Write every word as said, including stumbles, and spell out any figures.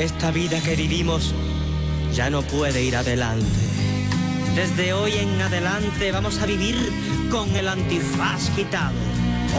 Esta vida que vivimos ya no puede ir adelante. Desde hoy en adelante vamos a vivir con el antifaz quitado.